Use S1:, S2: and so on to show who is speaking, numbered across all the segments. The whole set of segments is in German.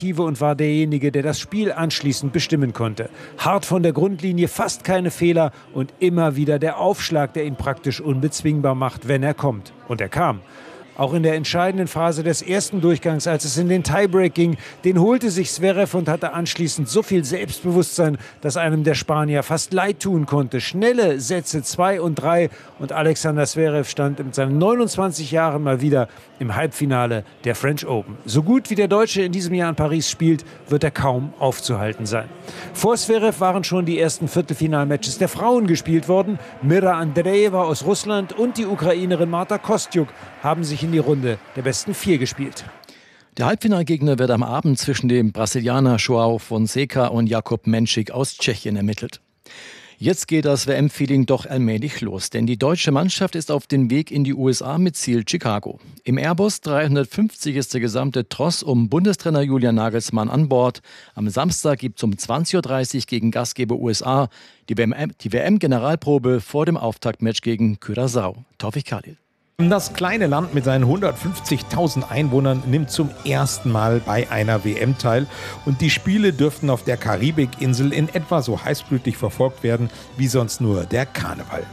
S1: und war derjenige, der das Spiel anschließend bestimmen konnte. Hart von der Grundlinie, fast keine Fehler und immer wieder der Aufschlag, der ihn praktisch unbezwingbar macht, wenn er kommt. Und er kam. Auch in der entscheidenden Phase des ersten Durchgangs, als es in den Tiebreak ging, den holte sich Zverev und hatte anschließend so viel Selbstbewusstsein, dass einem der Spanier fast leid tun konnte. Schnelle Sätze 2 und 3 und Alexander Zverev stand mit seinen 29 Jahren mal wieder im Halbfinale der French Open. So gut wie der Deutsche in diesem Jahr in Paris spielt, wird er kaum aufzuhalten sein. Vor Zverev waren schon die ersten Viertelfinalmatches der Frauen gespielt worden. Mira Andreeva aus Russland und die Ukrainerin Marta Kostyuk haben sich in die Runde der besten 4 gespielt.
S2: Der Halbfinalgegner wird am Abend zwischen dem Brasilianer João Fonseca und Jakub Menšík aus Tschechien ermittelt. Jetzt geht das WM-Feeling doch allmählich los, denn die deutsche Mannschaft ist auf dem Weg in die USA mit Ziel Chicago. Im Airbus 350 ist der gesamte Tross um Bundestrainer Julian Nagelsmann an Bord. Am Samstag gibt es um 20.30 Uhr gegen Gastgeber USA die WM-Generalprobe vor dem Auftaktmatch gegen Curaçao. Taufik Khalil.
S3: Das kleine Land mit seinen 150.000 Einwohnern nimmt zum ersten Mal bei einer WM teil und die Spiele dürften auf der Karibikinsel in etwa so heißblütig verfolgt werden wie sonst nur der Karneval.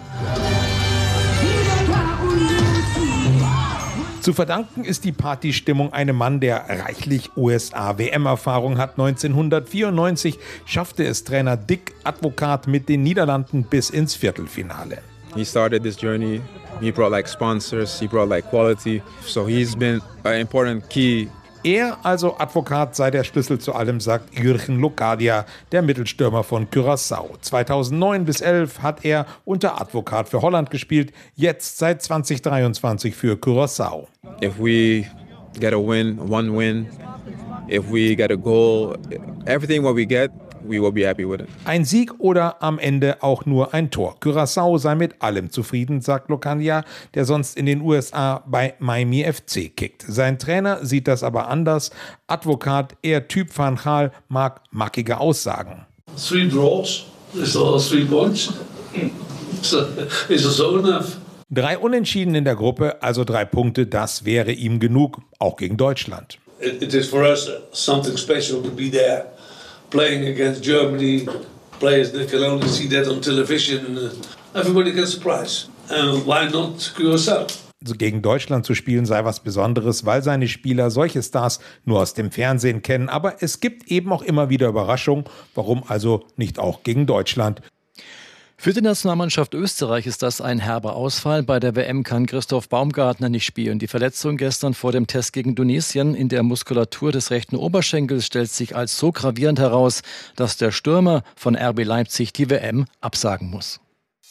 S3: Zu verdanken ist die Partystimmung einem Mann, der reichlich USA-WM-Erfahrung hat. 1994 schaffte es Trainer Dick Advocaat mit den Niederlanden bis ins Viertelfinale.
S4: He started this journey. He brought sponsors, he brought quality. So he's been an important key.
S3: Er, also Advocaat, sei der Schlüssel zu allem, sagt Jürgen Locadia, der Mittelstürmer von Curaçao. 2009 bis 2011 hat er unter Advocaat für Holland gespielt, jetzt seit 2023 für Curaçao.
S4: If we get a win, one win, if we get a goal, everything what we get, we will be happy with it.
S3: Ein Sieg oder am Ende auch nur ein Tor. Curaçao sei mit allem zufrieden, sagt Locadia, der sonst in den USA bei Miami FC kickt. Sein Trainer sieht das aber anders. Advocaat, eher Typ Van Gaal, mag mackige Aussagen.
S5: 3 draws, is all 3 points. So, is also enough.
S3: 3 Unentschieden in der Gruppe, also 3 Punkte, das wäre ihm genug, auch gegen Deutschland.
S5: It is for us something special to be there. Playing against Germany, players that can only see that on television. Everybody gets a prize. Why not Curaçao?
S3: Also gegen Deutschland zu spielen sei was Besonderes, weil seine Spieler solche Stars nur aus dem Fernsehen kennen. Aber es gibt eben auch immer wieder Überraschungen. Warum also nicht auch gegen Deutschland?
S2: Für die Nationalmannschaft Österreich ist das ein herber Ausfall. Bei der WM kann Christoph Baumgartner nicht spielen. Die Verletzung gestern vor dem Test gegen Tunesien in der Muskulatur des rechten Oberschenkels stellt sich als so gravierend heraus, dass der Stürmer von RB Leipzig die WM absagen muss.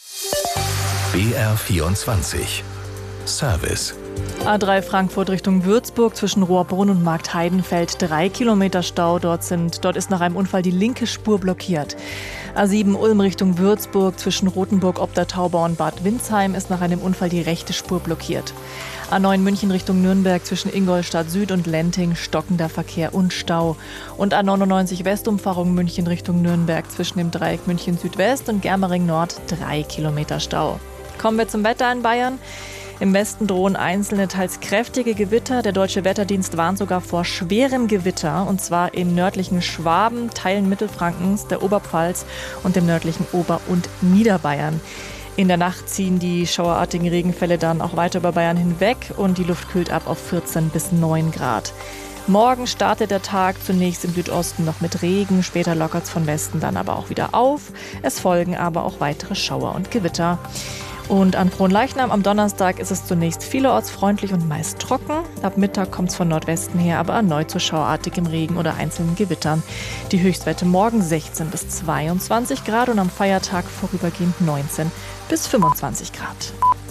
S6: BR24 Service.
S7: A3 Frankfurt Richtung Würzburg zwischen Rohrbrunn und Marktheidenfeld 3 Kilometer Stau. Dort ist nach einem Unfall die linke Spur blockiert. A7 Ulm Richtung Würzburg zwischen Rothenburg, Obdertauber und Bad Windsheim ist nach einem Unfall die rechte Spur blockiert. A9 München Richtung Nürnberg zwischen Ingolstadt Süd und Lenting stockender Verkehr und Stau. Und A99 Westumfahrung München Richtung Nürnberg zwischen dem Dreieck München Südwest und Germering Nord 3 Kilometer Stau. Kommen wir zum Wetter in Bayern. Im Westen drohen einzelne, teils kräftige Gewitter. Der Deutsche Wetterdienst warnt sogar vor schwerem Gewitter, und zwar im nördlichen Schwaben, Teilen Mittelfrankens, der Oberpfalz und dem nördlichen Ober- und Niederbayern. In der Nacht ziehen die schauerartigen Regenfälle dann auch weiter über Bayern hinweg und die Luft kühlt ab auf 14 bis 9 Grad. Morgen startet der Tag zunächst im Südosten noch mit Regen, später lockert es von Westen dann aber auch wieder auf. Es folgen aber auch weitere Schauer und Gewitter. Und an Fronleichnam am Donnerstag ist es zunächst vielerorts freundlich und meist trocken. Ab Mittag kommt es von Nordwesten her, aber erneut zu schauartigem Regen oder einzelnen Gewittern. Die Höchstwerte morgen 16 bis 22 Grad und am Feiertag vorübergehend 19 bis 25 Grad.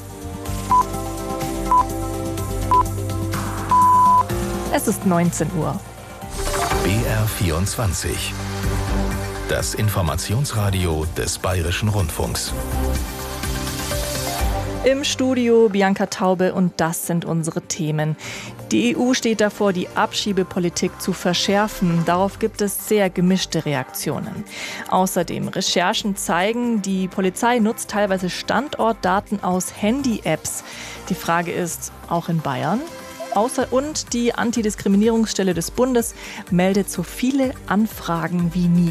S7: Es ist 19 Uhr.
S6: BR24. Das Informationsradio des Bayerischen Rundfunks.
S7: Im Studio Bianca Taube und das sind unsere Themen. Die EU steht davor, die Abschiebepolitik zu verschärfen. Darauf gibt es sehr gemischte Reaktionen. Außerdem Recherchen zeigen, die Polizei nutzt teilweise Standortdaten aus Handy-Apps. Die Frage ist, auch in Bayern? Und die Antidiskriminierungsstelle des Bundes meldet so viele Anfragen wie nie.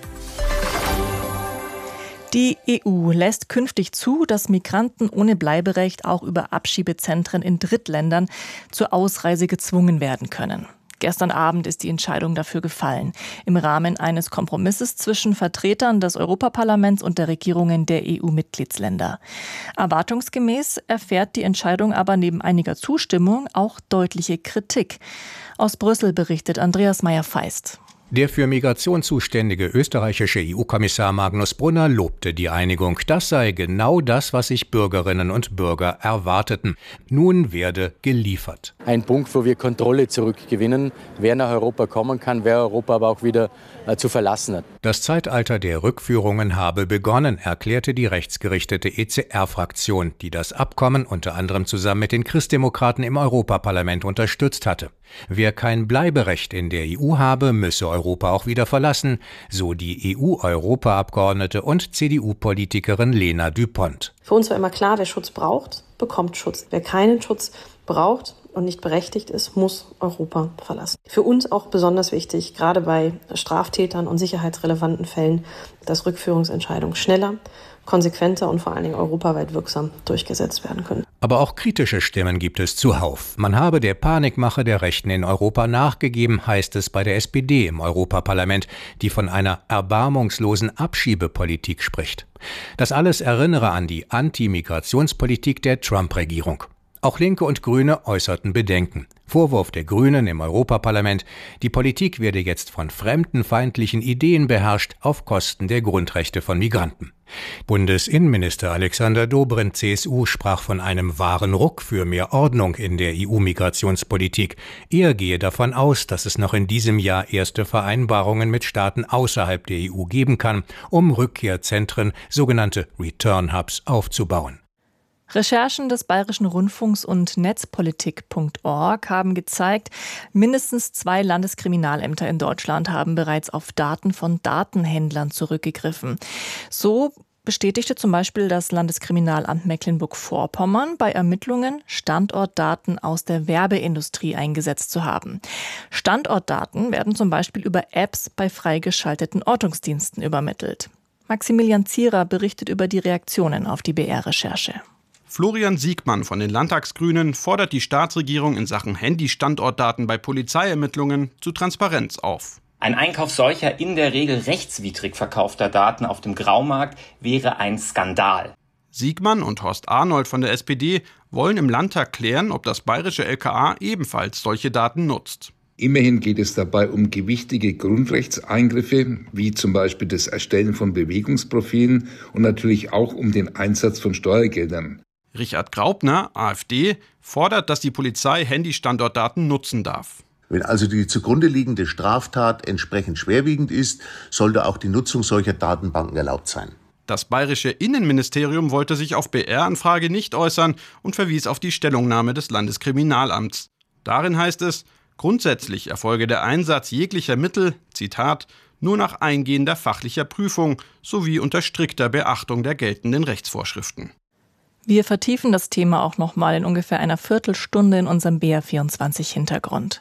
S7: Die EU lässt künftig zu, dass Migranten ohne Bleiberecht auch über Abschiebezentren in Drittländern zur Ausreise gezwungen werden können. Gestern Abend ist die Entscheidung dafür gefallen, im Rahmen eines Kompromisses zwischen Vertretern des Europaparlaments und der Regierungen der EU-Mitgliedsländer. Erwartungsgemäß erfährt die Entscheidung aber neben einiger Zustimmung auch deutliche Kritik. Aus Brüssel berichtet Andreas Meyer-Feist.
S8: Der für Migration zuständige österreichische EU-Kommissar Magnus Brunner lobte die Einigung. Das sei genau das, was sich Bürgerinnen und Bürger erwarteten. Nun werde geliefert.
S2: Ein Punkt, wo wir Kontrolle zurückgewinnen, wer nach Europa kommen kann, wer Europa aber auch wieder zu verlassen hat.
S8: Das Zeitalter der Rückführungen habe begonnen, erklärte die rechtsgerichtete ECR-Fraktion, die das Abkommen unter anderem zusammen mit den Christdemokraten im Europaparlament unterstützt hatte. Wer kein Bleiberecht in der EU habe, müsse Europa auch wieder verlassen, so die EU-Europaabgeordnete und CDU-Politikerin Lena Düpont.
S9: Für uns war immer klar, wer Schutz braucht, bekommt Schutz. Wer keinen Schutz braucht und nicht berechtigt ist, muss Europa verlassen. Für uns auch besonders wichtig, gerade bei Straftätern und sicherheitsrelevanten Fällen, dass Rückführungsentscheidungen schneller, konsequenter und vor allen Dingen europaweit wirksam durchgesetzt werden können.
S8: Aber auch kritische Stimmen gibt es zuhauf. Man habe der Panikmache der Rechten in Europa nachgegeben, heißt es bei der SPD im Europaparlament, die von einer erbarmungslosen Abschiebepolitik spricht. Das alles erinnere an die Anti-Migrationspolitik der Trump-Regierung. Auch Linke und Grüne äußerten Bedenken. Vorwurf der Grünen im Europaparlament, die Politik werde jetzt von fremdenfeindlichen Ideen beherrscht auf Kosten der Grundrechte von Migranten. Bundesinnenminister Alexander Dobrindt, CSU, sprach von einem wahren Ruck für mehr Ordnung in der EU-Migrationspolitik. Er gehe davon aus, dass es noch in diesem Jahr erste Vereinbarungen mit Staaten außerhalb der EU geben kann, um Rückkehrzentren, sogenannte Return Hubs, aufzubauen.
S7: Recherchen des Bayerischen Rundfunks und Netzpolitik.org haben gezeigt, mindestens 2 Landeskriminalämter in Deutschland haben bereits auf Daten von Datenhändlern zurückgegriffen. So bestätigte zum Beispiel das Landeskriminalamt Mecklenburg-Vorpommern bei Ermittlungen, Standortdaten aus der Werbeindustrie eingesetzt zu haben. Standortdaten werden zum Beispiel über Apps bei freigeschalteten Ortungsdiensten übermittelt. Maximilian Zierer berichtet über die Reaktionen auf die BR-Recherche.
S10: Florian Siegmann von den Landtagsgrünen fordert die Staatsregierung in Sachen Handy-Standortdaten bei Polizeiermittlungen zu Transparenz auf.
S11: Ein Einkauf solcher in der Regel rechtswidrig verkaufter Daten auf dem Graumarkt wäre ein Skandal.
S10: Siegmann und Horst Arnold von der SPD wollen im Landtag klären, ob das bayerische LKA ebenfalls solche Daten nutzt.
S12: Immerhin geht es dabei um gewichtige Grundrechtseingriffe, wie zum Beispiel das Erstellen von Bewegungsprofilen und natürlich auch um den Einsatz von Steuergeldern.
S10: Richard Graupner, AfD, fordert, dass die Polizei Handy-Standortdaten nutzen darf.
S13: Wenn also die zugrunde liegende Straftat entsprechend schwerwiegend ist, sollte auch die Nutzung solcher Datenbanken erlaubt sein.
S10: Das bayerische Innenministerium wollte sich auf BR-Anfrage nicht äußern und verwies auf die Stellungnahme des Landeskriminalamts. Darin heißt es, grundsätzlich erfolge der Einsatz jeglicher Mittel, Zitat, nur nach eingehender fachlicher Prüfung sowie unter strikter Beachtung der geltenden Rechtsvorschriften.
S7: Wir vertiefen das Thema auch nochmal in ungefähr einer Viertelstunde in unserem BR24-Hintergrund.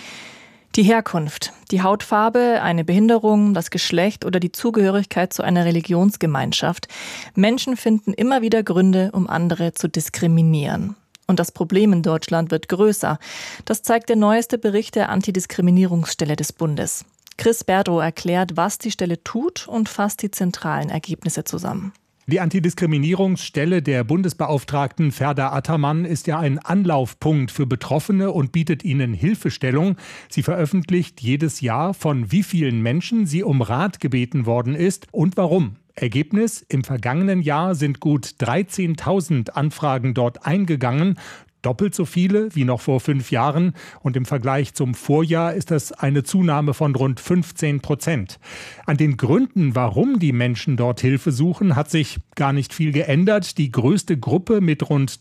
S7: Die Herkunft, die Hautfarbe, eine Behinderung, das Geschlecht oder die Zugehörigkeit zu einer Religionsgemeinschaft. Menschen finden immer wieder Gründe, um andere zu diskriminieren. Und das Problem in Deutschland wird größer. Das zeigt der neueste Bericht der Antidiskriminierungsstelle des Bundes. Chris Berdow erklärt, was die Stelle tut und fasst die zentralen Ergebnisse zusammen.
S14: Die Antidiskriminierungsstelle der Bundesbeauftragten Ferda Attermann ist ja ein Anlaufpunkt für Betroffene und bietet ihnen Hilfestellung. Sie veröffentlicht jedes Jahr, von wie vielen Menschen sie um Rat gebeten worden ist und warum. Ergebnis: Im vergangenen Jahr sind gut 13.000 Anfragen dort eingegangen. Doppelt so viele wie noch vor 5 Jahren. Und im Vergleich zum Vorjahr ist das eine Zunahme von rund 15%. An den Gründen, warum die Menschen dort Hilfe suchen, hat sich gar nicht viel geändert. Die größte Gruppe mit rund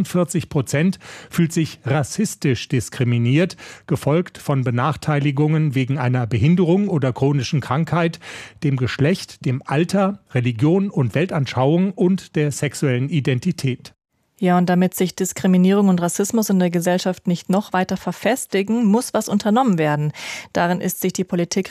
S14: 43% fühlt sich rassistisch diskriminiert, gefolgt von Benachteiligungen wegen einer Behinderung oder chronischen Krankheit, dem Geschlecht, dem Alter, Religion und Weltanschauung und der sexuellen Identität.
S7: Ja, und damit sich Diskriminierung und Rassismus in der Gesellschaft nicht noch weiter verfestigen, muss was unternommen werden. Darin ist sich die Politik